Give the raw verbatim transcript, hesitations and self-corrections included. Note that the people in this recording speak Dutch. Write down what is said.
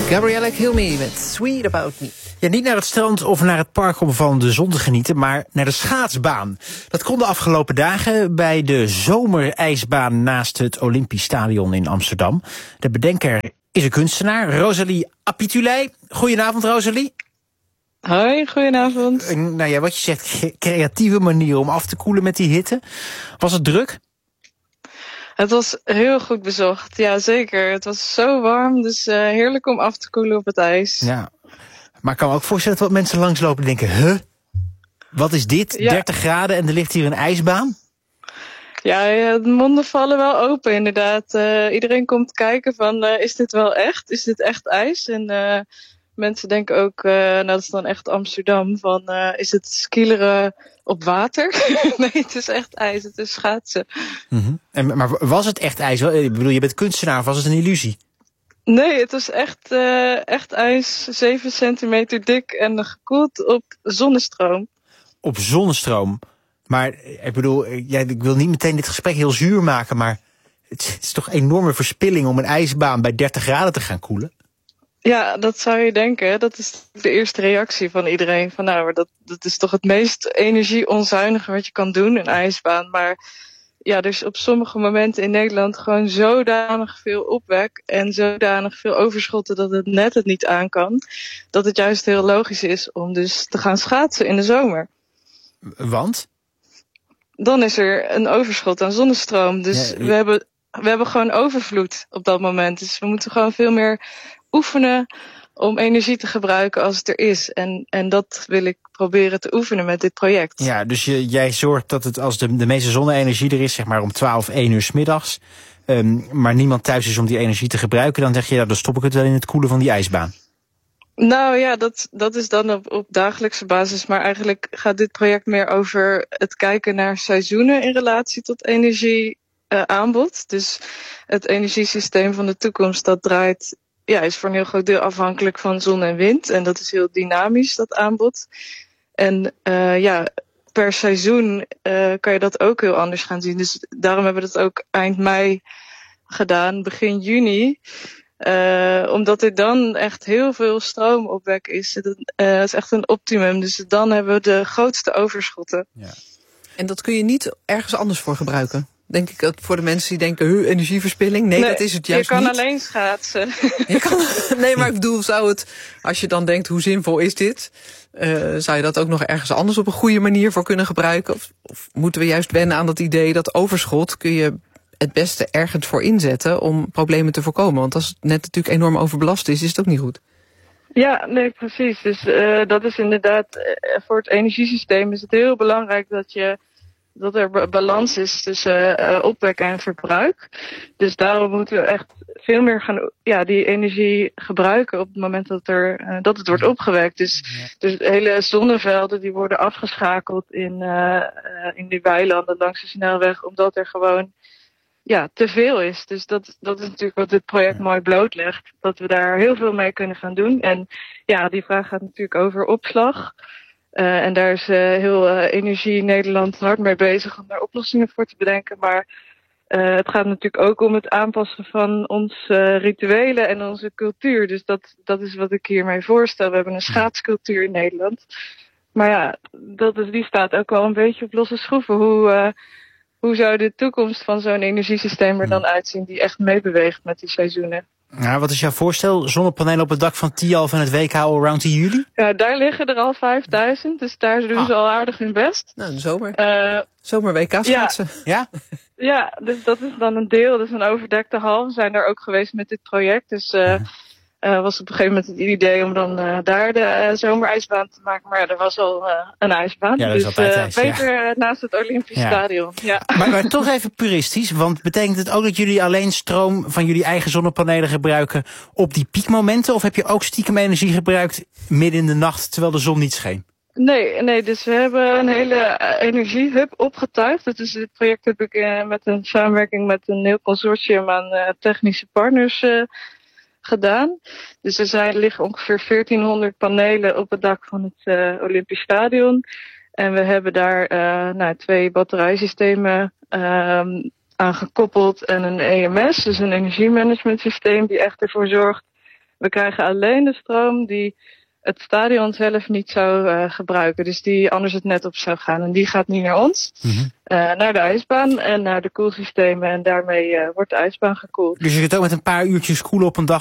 Gabriella Cilmi met Sweet About Me. Ja, niet naar het strand of naar het park om van de zon te genieten, maar naar de schaatsbaan. Dat kon de afgelopen dagen bij de zomerijsbaan naast het Olympisch Stadion in Amsterdam. De bedenker is een kunstenaar, Rosalie Apituley. Goedenavond, Rosalie. Hoi, goedenavond. Uh, nou ja, wat je zegt, creatieve manier om af te koelen met die hitte. Was het druk? Het was heel goed bezocht, ja zeker. Het was zo warm, dus uh, heerlijk om af te koelen op het ijs. Ja, maar ik kan me ook voorstellen dat wat mensen langslopen en denken, huh? Wat is dit? Ja. dertig graden en er ligt hier een ijsbaan? Ja, de monden vallen wel open inderdaad. Uh, iedereen komt kijken van, uh, is dit wel echt? Is dit echt ijs? En uh, mensen denken ook, uh, nou dat is dan echt Amsterdam, van uh, is het skileren op water? Nee, het is echt ijs, het is schaatsen. Mm-hmm. En, maar was het echt ijs? Ik bedoel, je bent kunstenaar, of was het een illusie? Nee, het was echt, uh, echt ijs, zeven centimeter dik en gekoeld op zonnestroom. Op zonnestroom? Maar ik bedoel, ja, ik wil niet meteen dit gesprek heel zuur maken, maar het is toch een enorme verspilling om een ijsbaan bij dertig graden te gaan koelen? Ja, dat zou je denken. Dat is de eerste reactie van iedereen. Van nou, dat, dat is toch het meest energie-onzuinige wat je kan doen, een ijsbaan. Maar ja, er is op sommige momenten in Nederland gewoon zodanig veel opwek en zodanig veel overschotten dat het net het niet aan kan. Dat het juist heel logisch is om dus te gaan schaatsen in de zomer. Want? Dan is er een overschot aan zonnestroom. Dus ja, we, hebben, we hebben gewoon overvloed op dat moment. Dus we moeten gewoon veel meer oefenen om energie te gebruiken als het er is. En, en dat wil ik proberen te oefenen met dit project. Ja, dus je, jij zorgt dat het als de, de meeste zonne-energie er is, zeg maar om twaalf, één uur 's middags, um, maar niemand thuis is om die energie te gebruiken, dan zeg je, ja, dan stop ik het wel in het koelen van die ijsbaan. Nou ja, dat, dat is dan op, op dagelijkse basis. Maar eigenlijk gaat dit project meer over het kijken naar seizoenen in relatie tot energieaanbod. Uh, dus het energiesysteem van de toekomst, dat draait, ja, is voor een heel groot deel afhankelijk van zon en wind. En dat is heel dynamisch, dat aanbod. En uh, ja, per seizoen uh, kan je dat ook heel anders gaan zien. Dus daarom hebben we dat ook eind mei gedaan, begin juni. Uh, omdat er dan echt heel veel stroomopwek is. Het uh, is echt een optimum. Dus dan hebben we de grootste overschotten. Ja. En dat kun je niet ergens anders voor gebruiken? Denk ik, voor de mensen die denken, huh, energieverspilling. Nee, nee, dat is het juist niet. Je kan niet. Alleen schaatsen. Je kan, nee, maar ik bedoel, zou het, als je dan denkt, hoe zinvol is dit? Uh, zou je dat ook nog ergens anders op een goede manier voor kunnen gebruiken? Of, of moeten we juist wennen aan dat idee dat overschot kun je het beste ergens voor inzetten om problemen te voorkomen? Want als het net natuurlijk enorm overbelast is, is het ook niet goed. Ja, nee, precies. Dus uh, dat is inderdaad, uh, voor het energiesysteem is het heel belangrijk dat je dat er balans is tussen uh, opwek en verbruik. Dus daarom moeten we echt veel meer gaan, ja, die energie gebruiken op het moment dat er uh, dat het wordt opgewekt. Dus, dus hele zonnevelden die worden afgeschakeld in, uh, uh, in die weilanden langs de snelweg, omdat er gewoon ja, te veel is. Dus dat, dat is natuurlijk wat dit project mooi blootlegt. Dat we daar heel veel mee kunnen gaan doen. En ja, die vraag gaat natuurlijk over opslag. Uh, en daar is uh, heel uh, Energie Nederland hard mee bezig om daar oplossingen voor te bedenken. Maar uh, het gaat natuurlijk ook om het aanpassen van onze uh, rituelen en onze cultuur. Dus dat, dat is wat ik hiermee voorstel. We hebben een schaatscultuur in Nederland. Maar ja, dat is, die staat ook wel een beetje op losse schroeven. Hoe, uh, hoe zou de toekomst van zo'n energiesysteem er dan uitzien die echt meebeweegt met die seizoenen? Nou, wat is jouw voorstel? Zonnepanelen op het dak van Tialf en het W K Allround in juli? Ja, daar liggen er al vijfduizend, dus daar doen ah. ze al aardig hun best. Nou, een zomer. Uh, zomer W K schaatsen. Ja? Ja, ja, dus dat is dan een deel, dat is een overdekte hal. We zijn daar ook geweest met dit project, dus uh, uh, was op een gegeven moment het idee om dan uh, daar de uh, zomerijsbaan te maken. Maar ja, er was al uh, een ijsbaan, ja, dus uh, ijs, beter ja. naast het Olympisch ja. Stadion. Ja. Maar, maar toch even puristisch, want betekent het ook dat jullie alleen stroom van jullie eigen zonnepanelen gebruiken op die piekmomenten? Of heb je ook stiekem energie gebruikt midden in de nacht terwijl de zon niet scheen? Nee, nee, dus we hebben een hele uh, energiehub opgetuigd. Dat is, dit project heb ik uh, met een samenwerking met een heel consortium aan uh, technische partners uh, gedaan. Dus er zijn, liggen ongeveer veertienhonderd panelen op het dak van het uh, Olympisch Stadion. En we hebben daar uh, nou, twee batterijsystemen uh, aan gekoppeld en een E M S, dus een energiemanagementsysteem die echt ervoor zorgt We krijgen alleen de stroom die het stadion zelf niet zou uh, gebruiken. Dus die anders het net op zou gaan. En die gaat niet naar ons, mm-hmm. uh, naar de ijsbaan en naar de koelsystemen. En daarmee uh, wordt de ijsbaan gekoeld. Dus je kunt ook met een paar uurtjes koelen op een dag